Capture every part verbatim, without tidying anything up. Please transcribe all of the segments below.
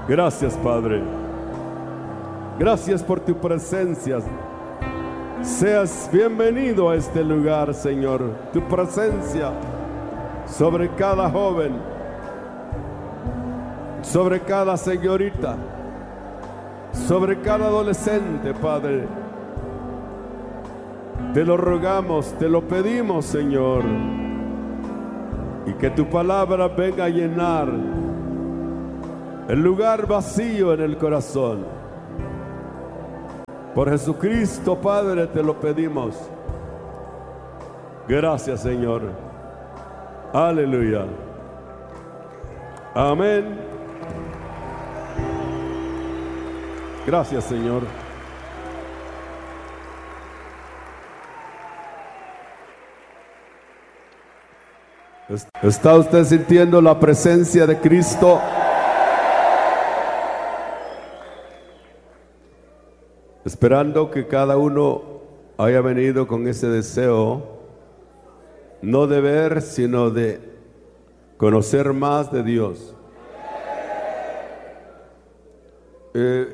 Gracias, Padre. Gracias por tu presencia. Seas bienvenido a este lugar, Señor. Tu presencia sobre cada joven, sobre cada señorita, sobre cada adolescente, Padre. Te lo rogamos, te lo pedimos, Señor. Y que tu palabra venga a llenar el lugar vacío en el corazón. Por Jesucristo, Padre, te lo pedimos. Gracias, Señor. Aleluya. Amén. Gracias, Señor. ¿Está usted sintiendo la presencia de Cristo? Esperando que cada uno haya venido con ese deseo, no de ver, sino de conocer más de Dios. Eh,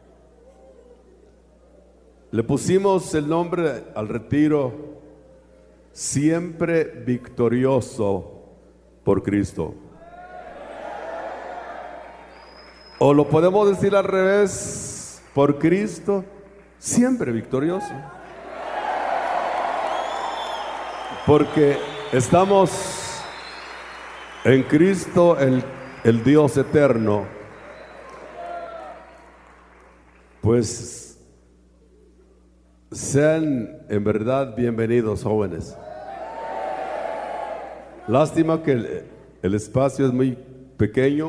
le pusimos el nombre al retiro, Siempre Victorioso por Cristo. O lo podemos decir al revés, por Cristo, siempre victorioso. Porque estamos en Cristo, el, el Dios eterno. Pues sean en verdad bienvenidos, jóvenes. Lástima que el, el espacio es muy pequeño,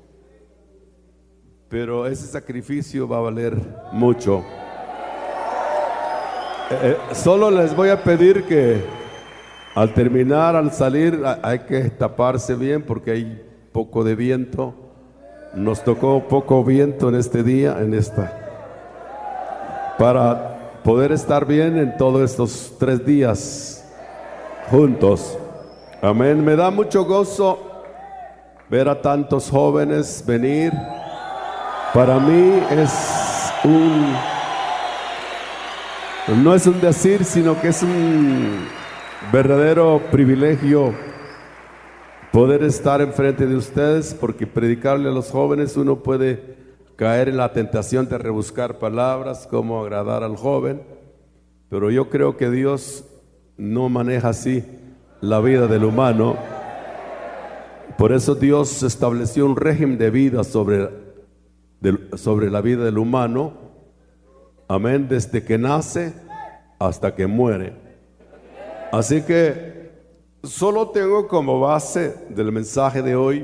pero ese sacrificio va a valer mucho. Eh, solo les voy a pedir que al terminar, al salir, hay que taparse bien porque hay poco de viento. Nos tocó poco viento en este día, en esta, para poder estar bien en todos estos tres días juntos. Amén. Me da mucho gozo ver a tantos jóvenes venir. Para mí es un, no es un decir, sino que es un verdadero privilegio poder estar enfrente de ustedes, porque predicarle a los jóvenes uno puede caer en la tentación de rebuscar palabras, cómo agradar al joven, pero yo creo que Dios no maneja así la vida del humano. Por eso Dios estableció un régimen de vida sobre, de, sobre la vida del humano, amén, desde que nace hasta que muere. Así que solo tengo como base del mensaje de hoy,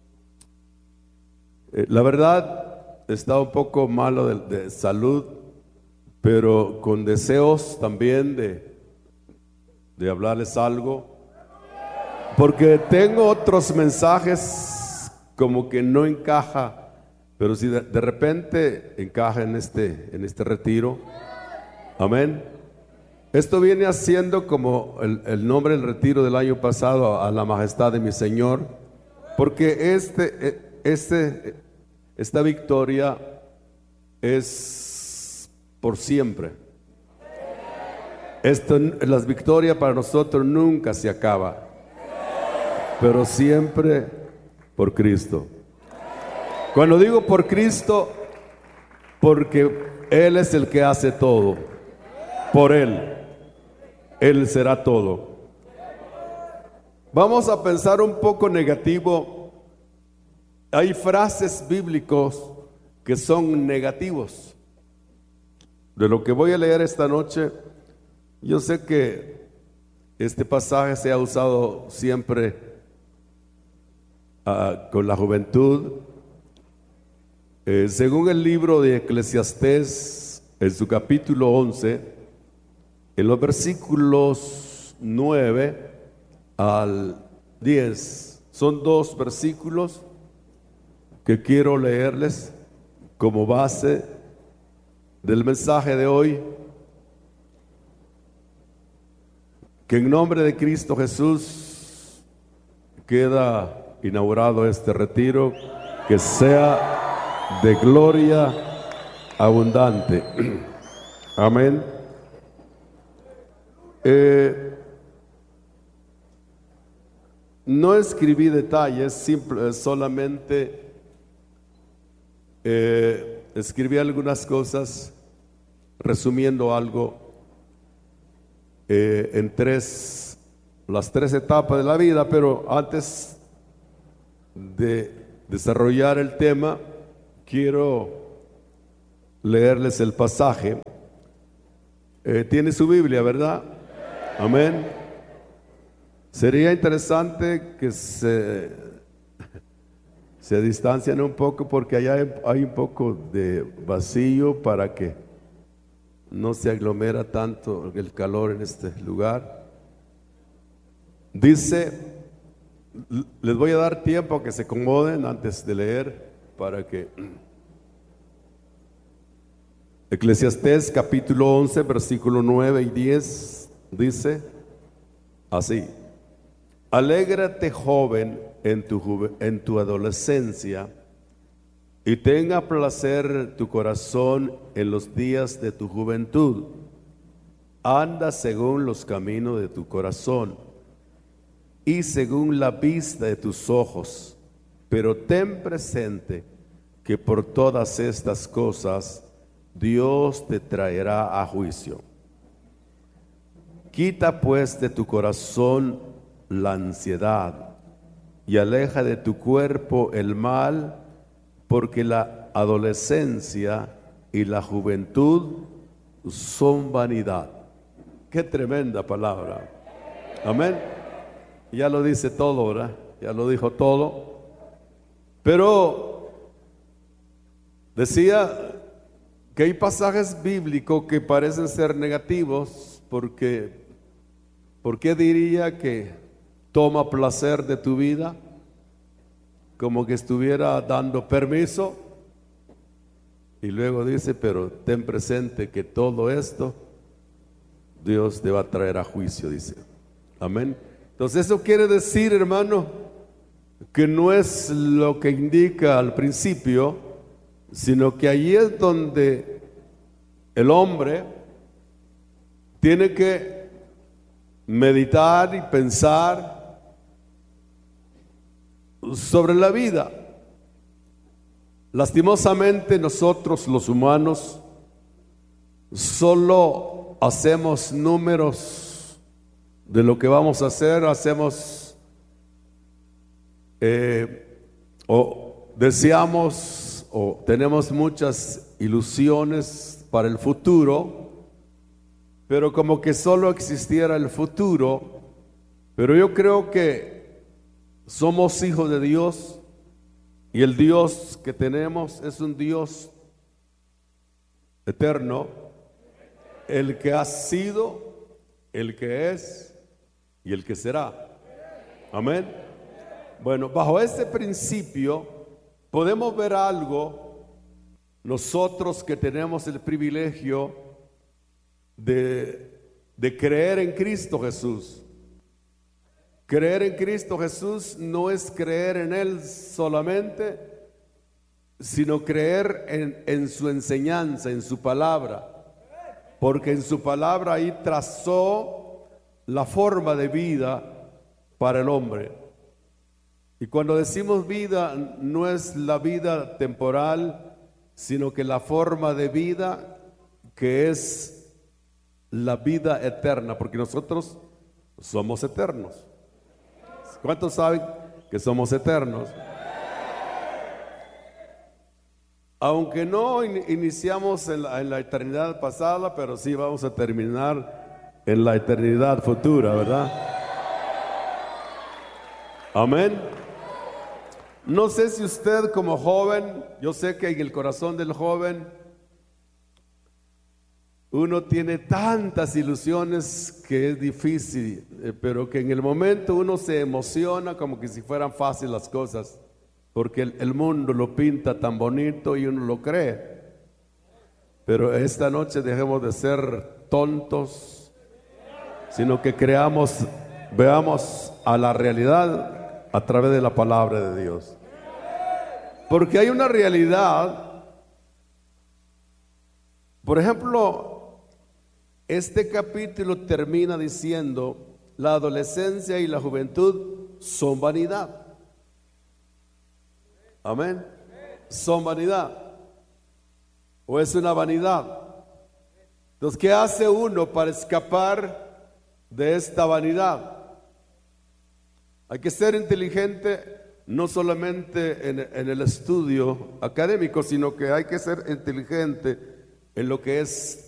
eh, la verdad estaba un poco malo de, de salud, pero con deseos también de, de hablarles algo, porque tengo otros mensajes como que no encaja, pero si de, de repente encaja en este, en este retiro, amén. Esto viene haciendo como el, el nombre del retiro del año pasado, a la majestad de mi Señor, porque este, este, esta victoria es por siempre. Esto, las victorias para nosotros nunca se acaba, pero siempre por Cristo. Cuando digo por Cristo, porque Él es el que hace todo. Por Él, Él será todo. Vamos a pensar un poco negativo. Hay frases bíblicos que son negativos. De lo que voy a leer esta noche, yo sé que este pasaje se ha usado siempre uh, con la juventud. Eh, según el libro de Eclesiastés, en su capítulo once, en los versículos nueve al diez, son dos versículos que quiero leerles como base del mensaje de hoy. Que en nombre de Cristo Jesús queda inaugurado este retiro, que sea de gloria abundante. Amén. Eh, no escribí detalles, simple, solamente eh, escribí algunas cosas resumiendo algo eh, en tres, las tres etapas de la vida, pero antes de desarrollar el tema, quiero leerles el pasaje. Eh, tiene su Biblia, ¿verdad? Amén. Sería interesante que se, se distancien un poco, porque allá hay, hay un poco de vacío para que no se aglomera tanto el calor en este lugar. Dice, les voy a dar tiempo a que se acomoden antes de leer para que... Eclesiastés capítulo once, versículo nueve y diez dice así: alégrate, joven, en tu, juve, en tu adolescencia, y tenga placer tu corazón en los días de tu juventud. Anda según los caminos de tu corazón y según la vista de tus ojos, pero ten presente que por todas estas cosas Dios te traerá a juicio. Quita pues de tu corazón la ansiedad y aleja de tu cuerpo el mal, porque la adolescencia y la juventud son vanidad. Qué tremenda palabra. Amén. Ya lo dice todo, ¿verdad? Ya lo dijo todo. Pero decía que hay pasajes bíblicos que parecen ser negativos, porque ¿por qué diría que toma placer de tu vida? Como que estuviera dando permiso, y luego dice, pero ten presente que todo esto Dios te va a traer a juicio, dice. Amén. Entonces eso quiere decir, hermano, que no es lo que indica al principio, sino que allí es donde el hombre tiene que meditar y pensar sobre la vida. Lastimosamente nosotros los humanos solo hacemos números de lo que vamos a hacer, hacemos eh, o deseamos o tenemos muchas ilusiones para el futuro, pero como que solo existiera el futuro. Pero yo creo que somos hijos de Dios, y el Dios que tenemos es un Dios eterno, el que ha sido, el que es y el que será. Amén. Bueno, bajo este principio podemos ver algo, nosotros que tenemos el privilegio de, de creer en Cristo Jesús. Creer en Cristo Jesús no es creer en Él solamente, sino creer en, en su enseñanza, en su palabra, porque en su palabra ahí trazó la forma de vida para el hombre. Y cuando decimos vida, no es la vida temporal, sino que la forma de vida que es la vida eterna, porque nosotros somos eternos. ¿Cuántos saben que somos eternos? Aunque no in- iniciamos en la, en la eternidad pasada, pero sí vamos a terminar en la eternidad futura, ¿verdad? Amén. No sé si usted como joven, yo sé que en el corazón del joven uno tiene tantas ilusiones que es difícil, eh, pero que en el momento uno se emociona como que si fueran fáciles las cosas, porque el, el mundo lo pinta tan bonito y uno lo cree. Pero esta noche dejemos de ser tontos, sino que creamos, veamos a la realidad a través de la palabra de Dios. Porque hay una realidad. Por ejemplo, este capítulo termina diciendo: la adolescencia y la juventud son vanidad. Amén. Son vanidad. ¿O es una vanidad? Entonces, ¿qué hace uno para escapar de esta vanidad? Hay que ser inteligente, no solamente en, en el estudio académico, sino que hay que ser inteligente en lo que es